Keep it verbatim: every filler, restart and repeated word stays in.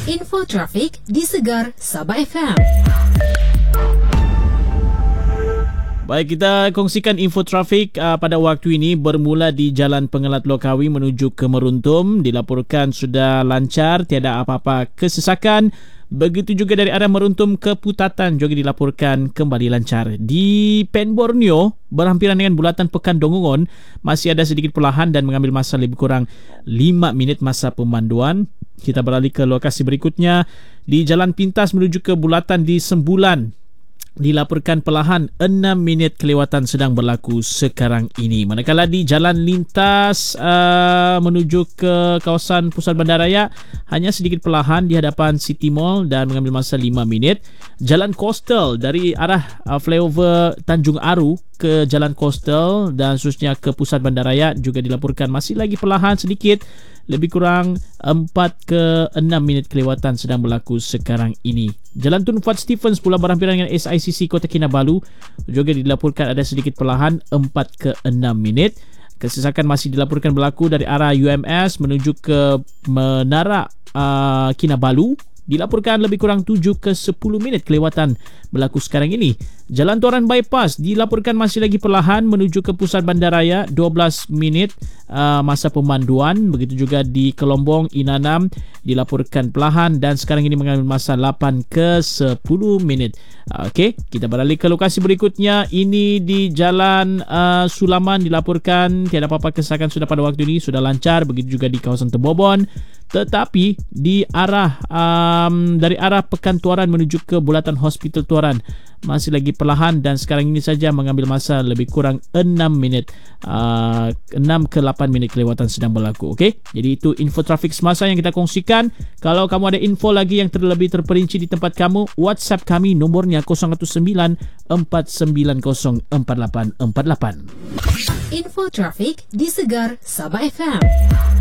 Info trafik di Segar Sabah F M. Baik, kita kongsikan info trafik uh, pada waktu ini bermula di Jalan Pengelat Lokawi menuju ke Meruntum. Dilaporkan sudah lancar, tiada apa-apa kesesakan. Begitu juga dari arah Meruntum ke Putatan juga dilaporkan kembali lancar. Di Pen Borneo, berhampiran dengan bulatan Pekan Dongongon, masih ada sedikit perlahan dan mengambil masa lebih kurang lima minit masa pemanduan. Kita beralih ke lokasi berikutnya. Di Jalan Pintas menuju ke bulatan di Sembulan, dilaporkan perlahan enam minit kelewatan sedang berlaku sekarang ini. Manakala di Jalan Lintas uh, menuju ke kawasan Pusat Bandaraya, hanya sedikit perlahan di hadapan City Mall dan mengambil masa lima minit. Jalan Coastal dari arah uh, flyover Tanjung Aru ke Jalan Coastal dan seterusnya ke Pusat Bandaraya juga dilaporkan masih lagi perlahan sedikit, lebih kurang empat ke enam minit kelewatan sedang berlaku sekarang ini. Jalan Tun Fuad Stephens pula berhampiran dengan S I C C Kota Kinabalu juga dilaporkan ada sedikit perlahan empat ke enam minit. Kesesakan masih dilaporkan berlaku dari arah U M S menuju ke Menara uh, Kinabalu. Dilaporkan lebih kurang tujuh ke sepuluh minit kelewatan berlaku sekarang ini. Jalan Toran Bypass dilaporkan masih lagi perlahan menuju ke Pusat Bandaraya, dua belas minit uh, masa pemanduan. Begitu juga di Kelombong Inanam dilaporkan perlahan dan sekarang ini mengambil masa lapan ke sepuluh minit. Uh, Okey, kita beralih ke lokasi berikutnya. Ini di Jalan uh, Sulaman dilaporkan tiada apa-apa kesesakan sudah pada waktu ini, sudah lancar. Begitu juga di kawasan Tembobon. Tetapi di arah um, dari arah Pekan Tuaran menuju ke Bulatan Hospital Tuaran masih lagi perlahan dan sekarang ini saja mengambil masa lebih kurang enam minit, uh, enam ke lapan minit kelewatan sedang berlaku. Okey, jadi itu info trafik semasa yang kita kongsikan. Kalau kamu ada info lagi yang terlebih terperinci di tempat kamu, WhatsApp kami nomornya kosong satu sembilan empat sembilan kosong empat lapan empat lapan. Info trafik di Segar Sabah F M.